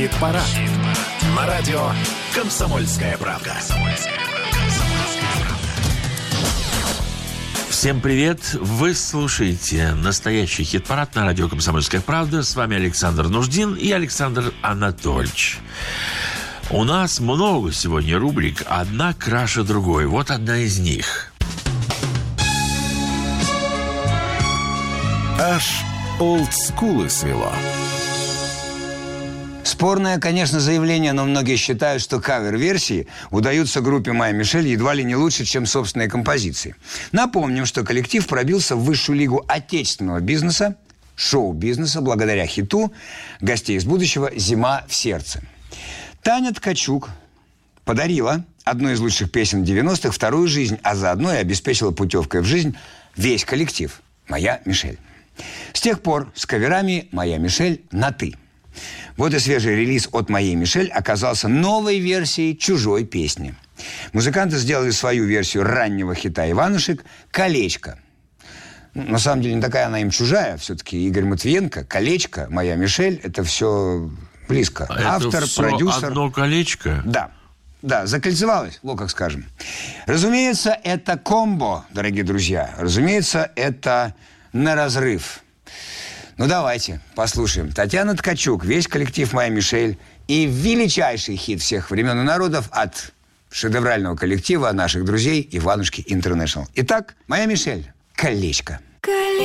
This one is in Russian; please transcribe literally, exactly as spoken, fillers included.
Хит-парад. На радио «Комсомольская правда». Всем привет! Вы слушаете настоящий хит-парад на радио «Комсомольская правда». С вами Александр Нуждин и Александр Анатольевич. У нас много сегодня рубрик, одна краше другой. Вот одна из них. Аж олдскулы свело. Спорное, конечно, заявление, но многие считают, что кавер-версии удаются группе «Майя Мишель» едва ли не лучше, чем собственные композиции. Напомним, что коллектив пробился в высшую лигу отечественного бизнеса, шоу-бизнеса, благодаря хиту «Гостей из будущего. Зима в сердце». Таня Ткачук подарила одну из лучших песен девяностых вторую жизнь, а заодно и обеспечила путевкой в жизнь весь коллектив «Майя Мишель». С тех пор с каверами «Майя Мишель» на «ты». Вот и свежий релиз от «Майи Мишель» оказался новой версией чужой песни. Музыканты сделали свою версию раннего хита Иванушек «Колечко». На самом деле не такая она им чужая. Все-таки Игорь Матвиенко, «Колечко», «Майя Мишель» — это все близко. Это Автор, все продюсер. одно колечко? Да. Да, закольцевалось, вот как скажем. Разумеется, это комбо, дорогие друзья. Разумеется, это на разрыв. Ну, давайте послушаем. Татьяна Ткачук, весь коллектив «Майя Мишель» и величайший хит всех времен и народов от шедеврального коллектива наших друзей Иванушки Интернешнл. Итак, «Майя Мишель», «Колечко».